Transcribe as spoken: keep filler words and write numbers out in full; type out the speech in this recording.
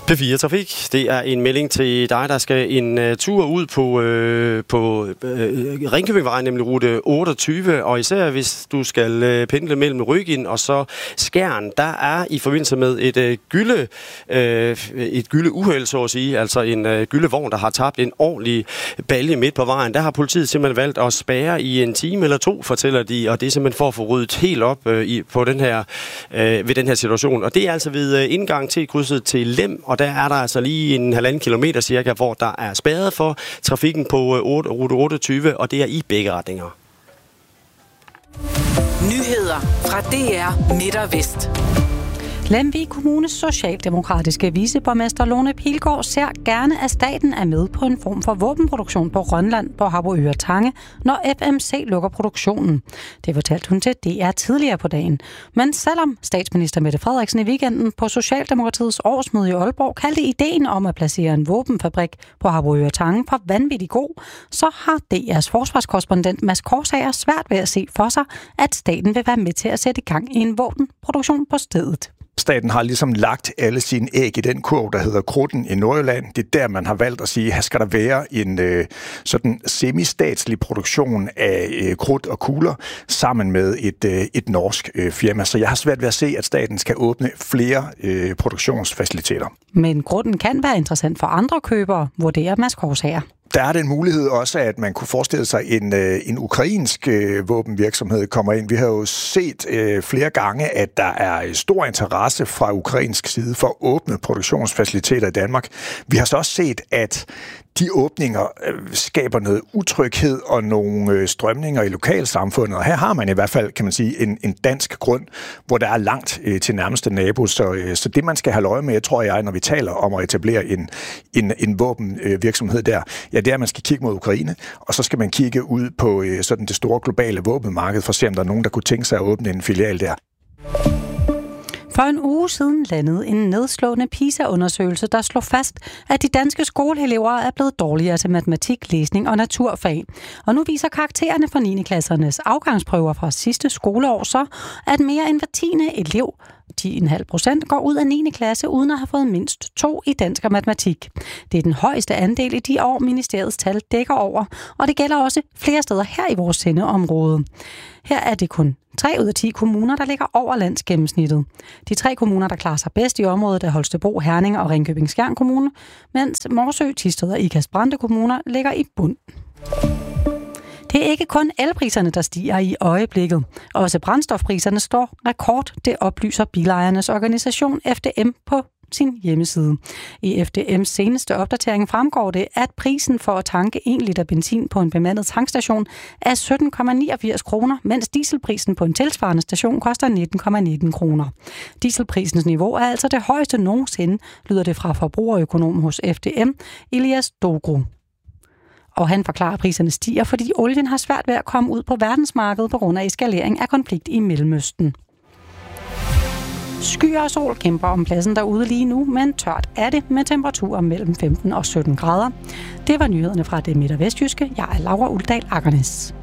P fire Trafik, det er en melding til dig, der skal en uh, tur ud på, øh, på øh, Ringkøbingvejen, nemlig rute otteogtyve, og især hvis du skal øh, pendle mellem Ryggen og så Skjern, der er i forbindelse med et øh, gylde, øh, et gylde uheld, så at sige, altså en øh, gyldevogn, der har tabt en ordentlig balje midt på vejen. Der har politiet simpelthen valgt at spærre i en time eller to, fortæller de, og det er simpelthen for at få ryddet helt op øh, i, på den her, øh, ved den her situation. Og det er altså ved øh, indgang til krydset til Lem, og der er der altså lige en halvanden kilometer cirka, hvor der er spærret for trafikken på rute otteogtyve, og det er i begge retninger. Nyheder fra D R Midt og Vest. Lemvig Kommunes socialdemokratiske viceborgmester Lone Pilgaard ser gerne, at staten er med på en form for våbenproduktion på Grønland på Harboøre Tange, når F M C lukker produktionen. Det fortalte hun til D R tidligere på dagen. Men selvom statsminister Mette Frederiksen i weekenden på Socialdemokratiets årsmøde i Aalborg kaldte ideen om at placere en våbenfabrik på Harboøre Tange for vanvittig god, så har D R's forsvarskorrespondent Mads Korsager svært ved at se for sig, at staten vil være med til at sætte i gang i en våbenproduktion på stedet. Staten har ligesom lagt alle sine æg i den kurv, der hedder Krudten i Nordjylland. Det er der, man har valgt at sige, at her skal der være en øh, sådan semi-statslig produktion af øh, krudt og kugler sammen med et, øh, et norsk øh, firma. Så jeg har svært ved at se, at staten skal åbne flere øh, produktionsfaciliteter. Men Krudten kan være interessant for andre købere, vurderer Mads Korsager. Der er den mulighed også, at man kunne forestille sig, at en, en ukrainsk øh, våbenvirksomhed kommer ind. Vi har jo set øh, flere gange, at der er stor interesse fra ukrainsk side for at åbne produktionsfaciliteter i Danmark. Vi har så også set, at de åbninger øh, skaber noget utryghed og nogle øh, strømninger i lokalsamfundet. Og her har man i hvert fald, kan man sige, en, en dansk grund, hvor der er langt øh, til nærmeste nabo. Så, øh, så det, man skal have øje med, tror jeg, når vi taler om at etablere en, en, en våbenvirksomhed øh, der, ja, det er, at man skal kigge mod Ukraine, og så skal man kigge ud på øh, sådan det store globale våbenmarked, for at se, om der er nogen, der kunne tænke sig at åbne en filial der. For en uge siden landede en nedslående PISA-undersøgelse, der slog fast, at de danske skoleelever er blevet dårligere til matematik, læsning og naturfag. Og nu viser karaktererne for niende klassernes afgangsprøver fra sidste skoleår så, at mere end hver tiende elev, ti komma fem procent, går ud af niende klasse uden at have fået mindst to i dansk og matematik. Det er den højeste andel i de år, ministeriets tal dækker over, og det gælder også flere steder her i vores sendeområde. Her er det kun tre ud af ti kommuner, der ligger over landsgennemsnittet. De tre kommuner, der klarer sig bedst i området, er Holstebro, Herning og Ringkøbing Skjern Kommune, mens Morsø, Thisted og Ikast-Brande kommuner ligger i bund. Det er ikke kun elpriserne, der stiger i øjeblikket. Også brændstofpriserne står rekord, det oplyser bilejernes organisation F D M på sin hjemmeside. I F D M's seneste opdatering fremgår det, at prisen for at tanke en liter benzin på en bemandet tankstation er sytten komma niogfirs kroner, mens dieselprisen på en tilsvarende station koster nitten komma nitten kroner. Dieselprisens niveau er altså det højeste nogensinde, lyder det fra forbrugerøkonom hos F D M, Elias Dogru. Og han forklarer, at priserne stiger, fordi olien har svært ved at komme ud på verdensmarkedet på grund af eskalering af konflikt i Mellemøsten. Skyer og sol kæmper om pladsen derude lige nu, men tørt er det med temperaturer mellem femten og sytten grader. Det var nyhederne fra det midt- og vestjyske. Jeg er Laura Uldal Akernes.